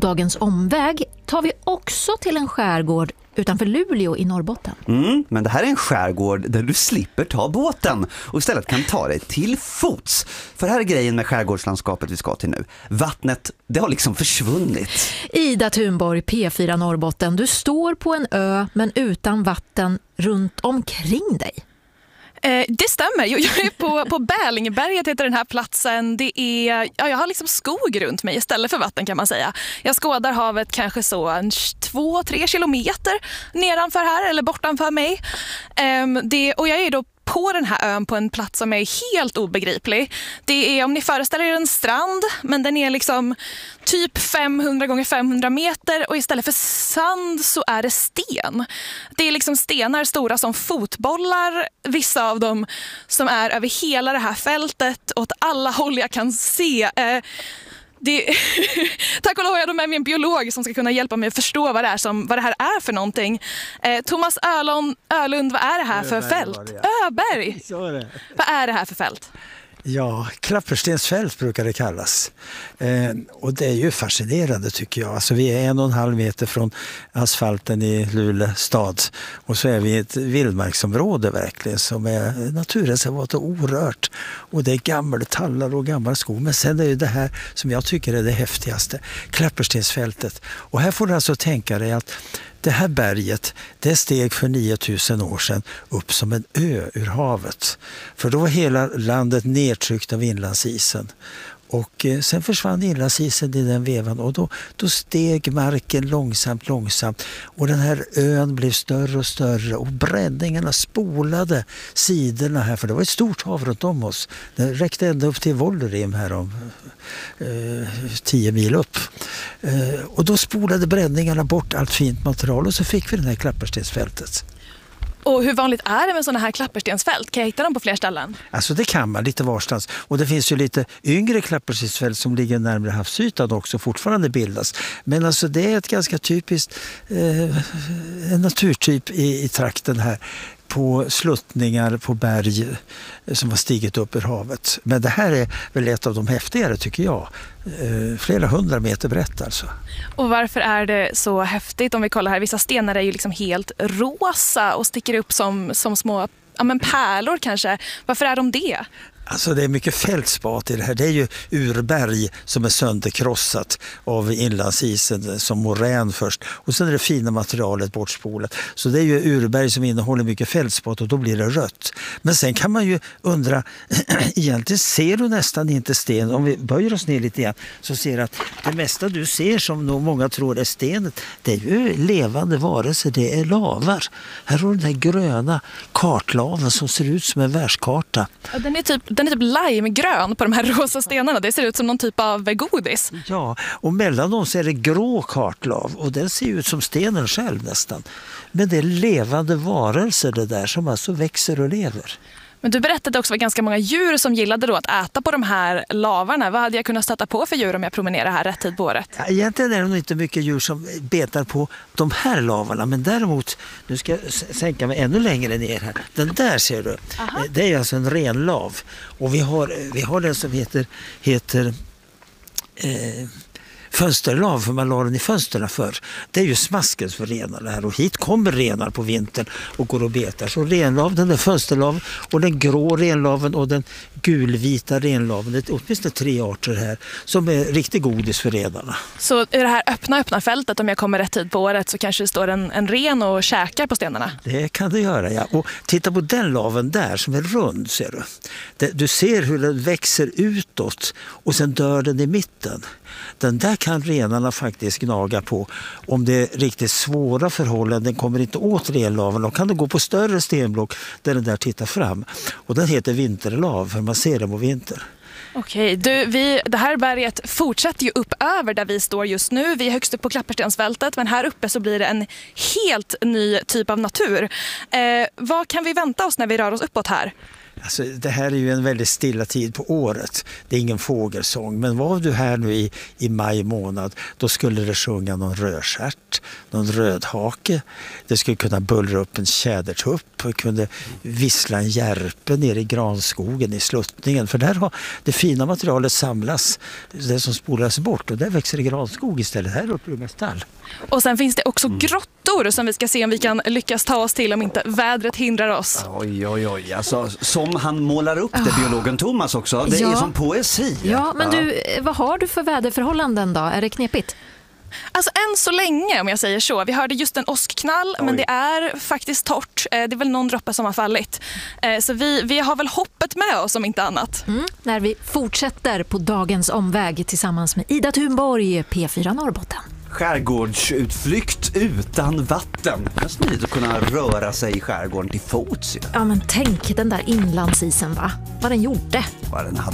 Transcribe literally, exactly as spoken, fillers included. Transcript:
dagens omväg tar vi också till en skärgård utanför Luleå i Norrbotten. Mm, men det här är en skärgård där du slipper ta båten och istället kan ta dig till fots. För här är grejen med skärgårdslandskapet vi ska till nu. Vattnet, det har liksom försvunnit. Ida Thunborg, P fyra Norrbotten. Du står på en ö men utan vatten runt omkring dig. Eh, det stämmer. Jag är på, på Bälingeberget heter den här platsen. Det är, ja, jag har liksom skog runt mig istället för vatten kan man säga. Jag skådar havet kanske så en två, tre kilometer nedanför här eller bortanför mig. Eh, det, och jag är då på den här ön på en plats som är helt obegriplig. Det är, om ni föreställer er, en strand, men den är liksom typ femhundra gånger femhundra meter och istället för sand så är det sten. Det är liksom stenar stora som fotbollar, vissa av dem som är över hela det här fältet åt alla håll jag kan se. Eh, Det, tack och lov har jag då med mig en biolog som ska kunna hjälpa mig att förstå vad det, är som, vad det här är för någonting. Eh, Thomas Ölund, Ölund, vad är det här för Öberg fält? var det, ja. Öberg! Så är det. Vad är det här för fält? Ja, Klapperstensfält brukar det kallas. Eh, och det är ju fascinerande tycker jag. Alltså vi är en och en halv meter från asfalten i Luleå stad. Och så är vi i ett vildmarksområde verkligen som är naturreservat och orört. Och det är gamla tallar och gammal skog. Men sen är ju det här som jag tycker är det häftigaste. Klapperstensfältet. Och här får du alltså tänka dig att det här berget, det steg för nio tusen år sedan upp som en ö ur havet. För då var hela landet nedtryckt av inlandsisen. Och eh, sen försvann inlandsisen i den vevan och då, då steg marken långsamt, långsamt. Och den här ön blev större och större och breddningarna spolade sidorna här. För det var ett stort hav runt om oss. Det räckte ända upp till Vollerim här om eh, tio mil upp. Eh, och då spolade breddningarna bort allt fint material och så fick vi den här Klapperstensfältet. Och hur vanligt är det med sådana här klapperstensfält? Kan jag hitta dem på fler ställen? Alltså det kan man lite varstans. Och det finns ju lite yngre klapperstensfält som ligger närmare havsytan också fortfarande bildas. Men alltså det är ett ganska typiskt eh, en naturtyp i, i trakten här. På sluttningar på berg som har stigit upp ur havet. Men det här är väl ett av de häftigare tycker jag. Eh, flera hundra meter brett alltså. Och varför är det så häftigt om vi kollar här? Vissa stenar är ju liksom helt rosa och sticker upp som, som små ja, men pärlor kanske. Varför är de det? Alltså det är mycket fältspat i det här. Det är ju urberg som är sönderkrossat av inlandsisen som morän först. Och sen är det fina materialet bortspolat. Så det är ju urberg som innehåller mycket fältspat och då blir det rött. Men sen kan man ju undra, egentligen ser du nästan inte sten. Om vi böjer oss ner lite grann så ser du att det mesta du ser som nog många tror är stenet, det är ju levande varelser, det är lavar. Här har du den här gröna kartlaven som ser ut som en världskarta. Ja, den är typ Den är typ limegrön på de här rosa stenarna. Det ser ut som någon typ av godis. Ja, och mellan dem så är det grå kartlav. Och den ser ut som stenen själv nästan. Men det är levande varelser det där som alltså växer och lever. Men du berättade också att ganska många djur som gillade då att äta på de här lavarna. Vad hade jag kunnat stöta på för djur om jag promenerar här rätt tid på året? Ja, egentligen är det nog inte mycket djur som betar på de här lavarna. Men däremot, nu ska jag sänka mig ännu längre ner här. Den där ser du, Aha. det är alltså en renlav. Och vi har, vi har den som heter, heter eh, fönsterlav, för man la den i fönsterna för. Det är ju smasken för renarna här och hit kommer renar på vintern och går och betar. Så renlav, den är fönsterlav och den grå renlaven och den gulvita renlaven. Det är åtminstone tre arter här som är riktigt godis för renarna. Så i det här öppna öppna fältet, om jag kommer rätt tid på året, så kanske det står en, en ren och käkar på stenarna? Det kan det göra, ja. Och titta på den laven där som är rund, ser du. Det, du ser hur den växer utåt och sen dör den i mitten. Den där kan renarna faktiskt gnaga på. Om det är riktigt svåra förhållanden kommer inte åt renlaven. Då kan det gå på större stenblock där den där tittar fram. Och den heter vinterlav för man ser den på vinter. Okej, du, vi, det här berget fortsätter ju upp över där vi står just nu. Vi är högst upp på Klapperstensfältet, men här uppe så blir det en helt ny typ av natur. Eh, vad kan vi vänta oss när vi rör oss uppåt här? Alltså, det här är ju en väldigt stilla tid på året. Det är ingen fågelsång. Men var du här nu i, i maj månad, då skulle det sjunga någon rödstjärt, någon rödhake. Det skulle kunna bullra upp en tjädertupp och kunde vissla en järpe nere i granskogen i sluttningen. För där har det fina materialet samlas, det som spolas bort, och där växer det granskog istället. Här uppe är det mest tall. Och sen finns det också grottor som vi ska se om vi kan lyckas ta oss till om inte vädret hindrar oss. Oj, oj, oj. Alltså, som han målar upp det, biologen Thomas också. Det Ja. är som poesi. Ja, men du, vad har du för väderförhållanden då? Är det knepigt? Alltså än så länge, om jag säger så. Vi hörde just en åskknall, men Oj. det är faktiskt torrt. Eh, Det är väl någon droppe som har fallit. Eh, Så vi, vi har väl hoppet med oss om inte annat. Mm, när vi fortsätter på dagens omväg tillsammans med Ida Thunborg, P fyra Norrbotten. Skärgårdsutflykt utan vatten. Det är smidigt att kunna röra sig i skärgården till fots. Ja, men tänk den där inlandsisen, va? Vad den gjorde. Vad den hade